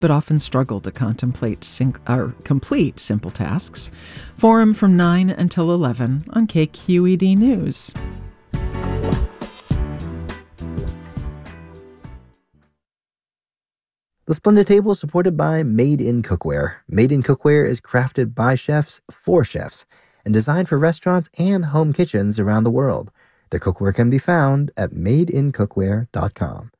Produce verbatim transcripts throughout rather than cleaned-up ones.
but often struggle to contemplate sing- or complete simple tasks. Forum from nine until eleven on K Q E D News. The Splendid Table is supported by Made in Cookware. Made in Cookware is crafted by chefs for chefs and designed for restaurants and home kitchens around the world. Their cookware can be found at made in cookware dot com.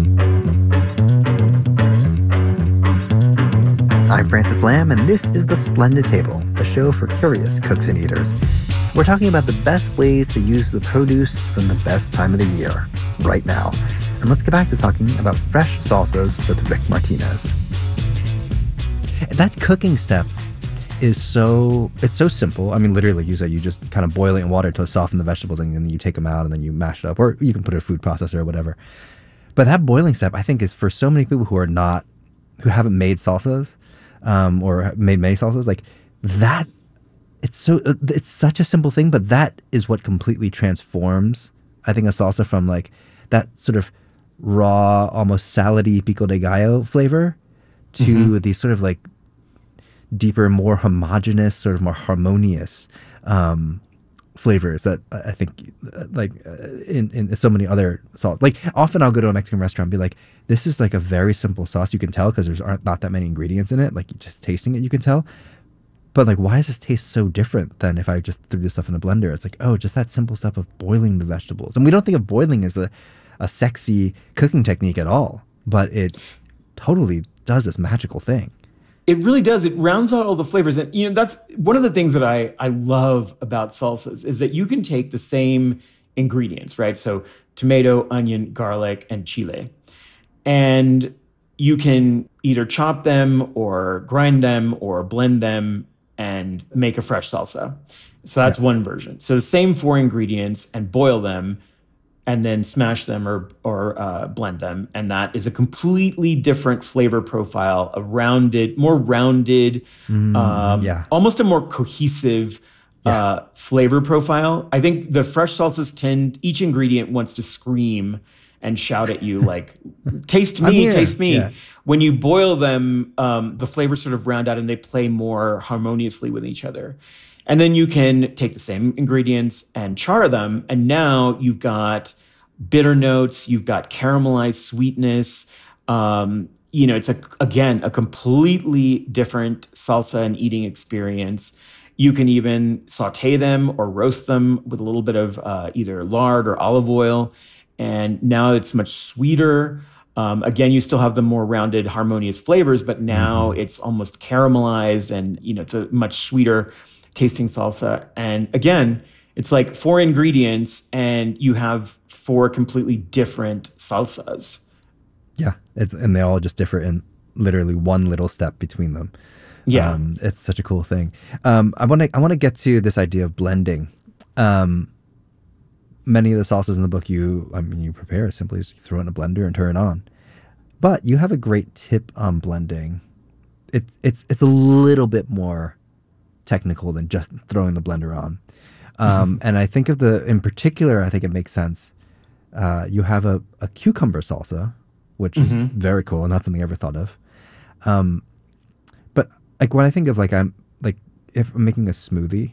I'm Francis Lamb, and this is The Splendid Table, the show for curious cooks and eaters. We're talking about the best ways to use the produce from the best time of the year, right now. And let's get back to talking about fresh salsas with Rick Martinez. That cooking step is so, it's so simple. I mean, literally, you said you just kind of boil it in water to soften the vegetables, and then you take them out and then you mash it up, or you can put it in a food processor or whatever. But that boiling step, I think, is for so many people who are not, who haven't made salsas, um, or made many salsas, like that, it's so, it's such a simple thing, but that is what completely transforms, I think, a salsa from like that sort of raw, almost salady pico de gallo flavor to mm-hmm. these sort of like deeper, more homogeneous, sort of more harmonious um, flavors that I think uh, like uh, in, in so many other sauces. Like often I'll go to a Mexican restaurant and be like, this is like a very simple sauce. You can tell because there's aren't not that many ingredients in it. Like just tasting it, you can tell. But like, why does this taste so different than if I just threw this stuff in a blender? It's like, oh, just that simple step of boiling the vegetables. And we don't think of boiling as a a sexy cooking technique at all, but it totally does this magical thing. It really does. It rounds out all the flavors. And, you know, that's one of the things that I, I love about salsas is that you can take the same ingredients, right? So tomato, onion, garlic, and chile. And you can either chop them or grind them or blend them and make a fresh salsa. So that's yeah. one version. So the same four ingredients and boil them and then smash them or or uh, blend them. And that is a completely different flavor profile, a rounded, more rounded, mm, um, yeah. almost a more cohesive yeah. uh, flavor profile. I think the fresh salsas tend, each ingredient wants to scream and shout at you like, taste me, taste me. Yeah. When you boil them, um, the flavors sort of round out and they play more harmoniously with each other. And then you can take the same ingredients and char them. And now you've got bitter notes, you've got caramelized sweetness. Um, you know, it's, a, again, a completely different salsa and eating experience. You can even saute them or roast them with a little bit of uh, either lard or olive oil. And now it's much sweeter. Um, again, you still have the more rounded, harmonious flavors, but now mm-hmm. it's almost caramelized and, you know, it's a much sweeter tasting salsa. And again, it's like four ingredients and you have four completely different salsas. Yeah. It's, and they all just differ in literally one little step between them. Yeah. Um, it's such a cool thing. Um, I want to, I want to get to this idea of blending. Um, many of the salsas in the book, you, I mean, you prepare simply as you throw it in a blender and turn it on, but you have a great tip on blending. It, it's, it's a little bit more technical than just throwing the blender on. Um, and I think of the, in particular, I think it makes sense. Uh, you have a, a cucumber salsa, which mm-hmm. is very cool and not something I ever thought of. Um, but like when I think of like, I'm like, if I'm making a smoothie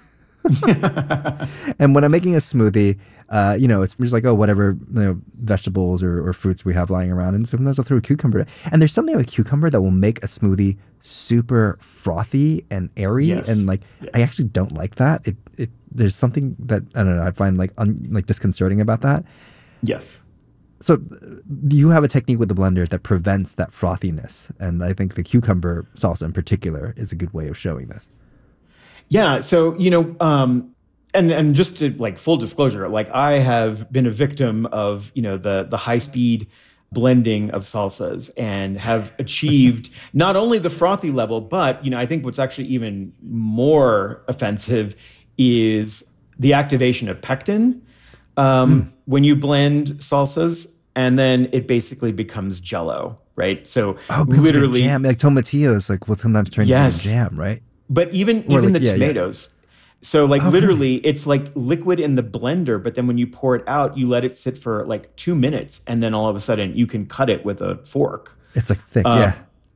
and when I'm making a smoothie, uh, you know, it's just like, oh, whatever, you know, vegetables or, or fruits we have lying around. And sometimes I'll throw a cucumber. And there's something with cucumber that will make a smoothie super frothy and airy. Yes. And like, yes. I actually don't like that. It, it, there's something that, I don't know, I find like, un, like disconcerting about that. Yes. So you have a technique with the blender that prevents that frothiness. And I think the cucumber salsa in particular is a good way of showing this. Yeah. So, you know, um, and, and just to like full disclosure, like I have been a victim of, you know, the, the high speed blending of salsas and have achieved not only the frothy level, but, you know, I think what's actually even more offensive is the activation of pectin. Um, mm. When you blend salsas and then it basically becomes Jell-O, right? So oh, literally jam, like tomatillos, like will sometimes turn yes. into jam, right? But even, or even like, the yeah, tomatoes. Yeah. So like oh, literally really? It's like liquid in the blender, but then when you pour it out, you let it sit for like two minutes and then all of a sudden you can cut it with a fork. It's like thick, um, yeah.